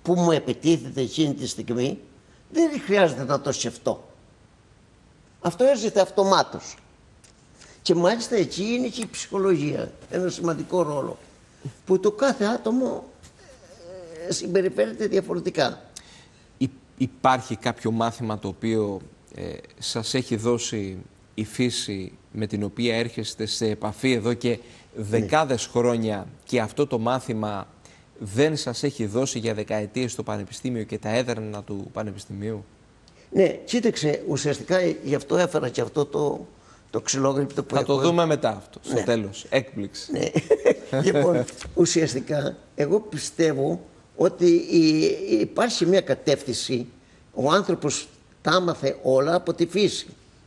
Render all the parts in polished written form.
που μου επιτίθεται εκείνη τη στιγμή, δεν χρειάζεται να το σκεφτώ. Αυτό έρχεται αυτομάτως. Και μάλιστα εκεί είναι και η ψυχολογία, ένα σημαντικό ρόλο, που το κάθε άτομο συμπεριφέρεται διαφορετικά. Υπάρχει κάποιο μάθημα το οποίο σας έχει δώσει η φύση, με την οποία έρχεστε σε επαφή εδώ και δεκάδες χρόνια, και αυτό το μάθημα δεν σας έχει δώσει για δεκαετίες το Πανεπιστήμιο και τα έδρανα του Πανεπιστημίου? Ναι, κοίταξε, ουσιαστικά γι' αυτό έφερα και αυτό το ξυλόγρυπτο που θα το δούμε μετά αυτό, στο τέλος. Έκπληξη. Ναι. Λοιπόν, ουσιαστικά, εγώ πιστεύω ότι υπάρχει μια κατεύθυνση. Ο άνθρωπος τα άμαθε όλα από τη φύση.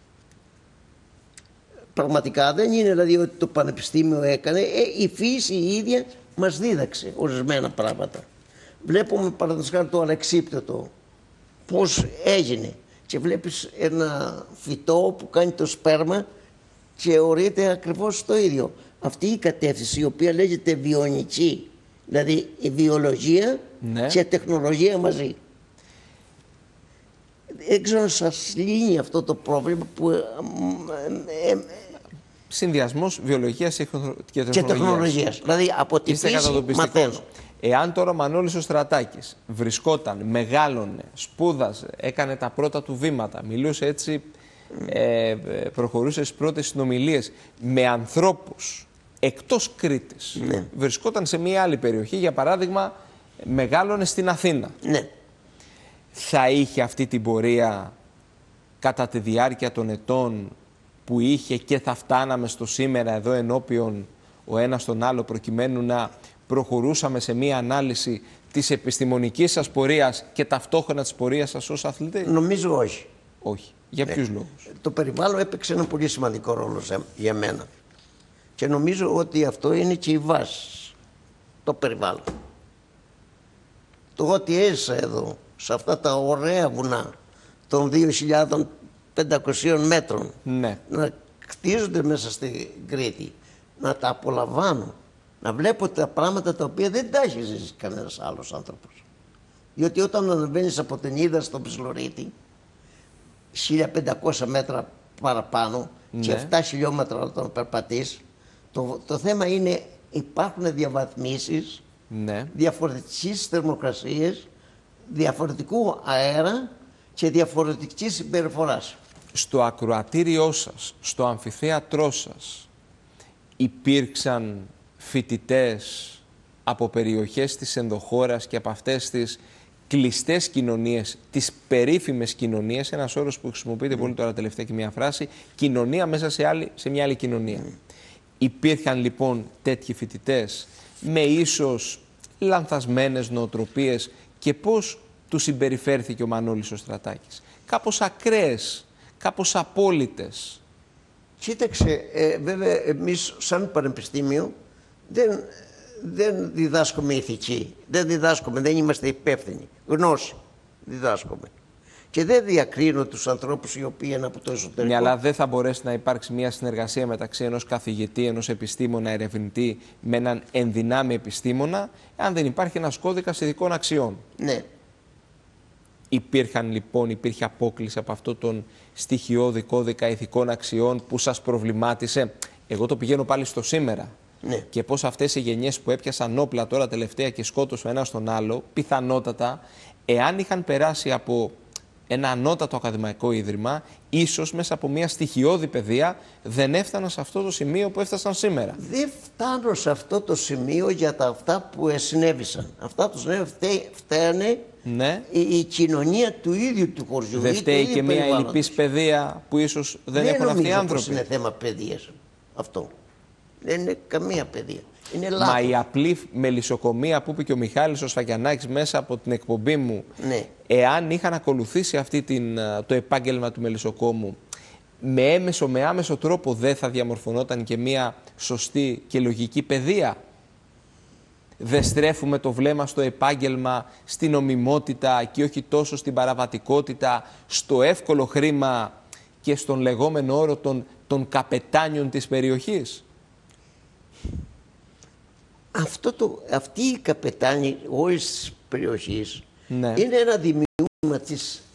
Πραγματικά δεν είναι δηλαδή ότι το Πανεπιστήμιο έκανε, η φύση η ίδια μας δίδαξε ορισμένα πράγματα. Βλέπουμε παραδείγματος χάρη το αλεξίπτωτο, πώς έγινε, και βλέπεις ένα φυτό που κάνει το σπέρμα και ορείται ακριβώς το ίδιο. Αυτή η κατεύθυνση, η οποία λέγεται βιονική, δηλαδή η βιολογία και τεχνολογία μαζί. Δεν ξέρω αν σας λύνει αυτό το πρόβλημα που... Συνδυασμός βιολογίας και τεχνολογίας. Δηλαδή από τη φύση μαθαίνω. Εάν τώρα ο Μανώλης ο Στρατάκης βρισκόταν, μεγάλωνε, σπούδαζε, έκανε τα πρώτα του βήματα, μιλούσε έτσι, προχωρούσε στις πρώτες συνομιλίες με ανθρώπους εκτός Κρήτης, βρισκόταν σε μια άλλη περιοχή, για παράδειγμα μεγάλωνε στην Αθήνα, θα είχε αυτή την πορεία κατά τη διάρκεια των ετών που είχε, και θα φτάναμε στο σήμερα εδώ ενώπιον ο ένας τον άλλο, προκειμένου να προχωρούσαμε σε μία ανάλυση της επιστημονικής σας πορείας και ταυτόχρονα της πορείας σας ως αθλητή? Νομίζω όχι. Όχι. Για ποιους λόγους? Το περιβάλλον έπαιξε ένα πολύ σημαντικό ρόλο για μένα. Και νομίζω ότι αυτό είναι και η βάση. Το περιβάλλον. Το ότι έζησα εδώ, σε αυτά τα ωραία βουνά των 2.500 μέτρων, να κτίζονται μέσα στην Κρήτη, να τα απολαμβάνω, να βλέπω τα πράγματα τα οποία δεν τα έχει ζήσει κανένας άλλος άνθρωπος. Διότι όταν ανεβαίνεις από την Ίδα στο Ψιλορίτη, 1.500 μέτρα παραπάνω και 7 χιλιόμετρα όταν περπατείς, το θέμα είναι, υπάρχουν διαβαθμίσεις, διαφορετικές θερμοκρασίες, διαφορετικού αέρα και διαφορετικής συμπεριφοράς. Στο ακροατήριό σας, στο αμφιθέατρό σας, υπήρξαν φοιτητές από περιοχές της ενδοχώρας και από αυτές τις κλειστές κοινωνίες, τις περίφημες κοινωνίες, ένας όρος που χρησιμοποιείται πολύ τώρα τελευταία και μια φράση, κοινωνία μέσα σε μια άλλη κοινωνία. Υπήρχαν λοιπόν τέτοιοι φοιτητές με ίσως λανθασμένες νοοτροπίες, και πώς του συμπεριφέρθηκε ο Μανώλης ο Στρατάκης? Κάπως ακραίες, κάπως απόλυτες? Κοίταξε, βέβαια εμείς σαν πανεπιστήμιο δεν διδάσκουμε ηθική, δεν είμαστε υπεύθυνοι, γνώση διδάσκουμε. Και δεν διακρίνω τους ανθρώπους οι οποίοι είναι από το εσωτερικό. Ναι, αλλά δεν θα μπορέσει να υπάρξει μια συνεργασία μεταξύ ενός καθηγητή, ενός επιστήμονα, ερευνητή, με έναν ενδυνάμει επιστήμονα, αν δεν υπάρχει ένας κώδικας ηθικών αξιών? Ναι. Υπήρχε απόκληση από αυτό τον στοιχειώδη κώδικα ηθικών αξιών που σας προβλημάτισε? Εγώ το πηγαίνω πάλι στο σήμερα. Και πώς αυτές οι γενιές που έπιασαν όπλα τώρα τελευταία και σκότωσαν ένα στον άλλο, πιθανότατα, εάν είχαν περάσει από ένα ανώτατο ακαδημαϊκό ίδρυμα, ίσως μέσα από μια στοιχειώδη παιδεία, δεν έφταναν σε αυτό το σημείο που έφτασαν σήμερα. Δεν φτάνω σε αυτό το σημείο για αυτά που συνέβησαν. Αυτά που φταίνε η κοινωνία του ίδιου του χωριού. Δεν φταίει και μια ελλειπής παιδεία που ίσως δεν έχουν αυτοί οι άνθρωποι? Δεν είναι θέμα παιδείας αυτό. Δεν είναι καμία παιδεία. Είναι λάθος. Μα η απλή μελισσοκομεία που είπε και ο Μιχάλης ο Σφακιανάκης μέσα από την εκπομπή μου, εάν είχαν ακολουθήσει το επάγγελμα του μελισσοκόμου με έμεσο, με άμεσο τρόπο, δεν θα διαμορφωνόταν και μια σωστή και λογική παιδεία? Δεν στρέφουμε το βλέμμα στο επάγγελμα, στην νομιμότητα και όχι τόσο στην παραβατικότητα, στο εύκολο χρήμα και στον λεγόμενο όρο των καπετάνιων της περιοχής? Αυτοί οι καπετάνοι όλες τις περιοχής Ναι. είναι ένα δημιούργημα της